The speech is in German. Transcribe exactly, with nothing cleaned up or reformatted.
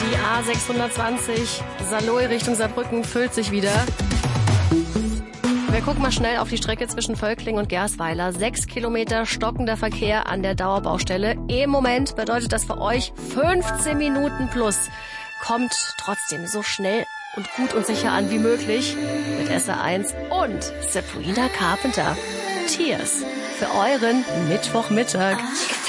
Die A sechshundertzwanzig Saarlouis Richtung Saarbrücken füllt sich wieder. Wir gucken mal schnell auf die Strecke zwischen Völkling und Gersweiler. Sechs Kilometer stockender Verkehr an der Dauerbaustelle. Im Moment bedeutet das für euch fünfzehn Minuten plus. Kommt trotzdem so schnell und gut und sicher an wie möglich mit S R eins und Sabrina Carpenter. Tears für euren Mittwochmittag.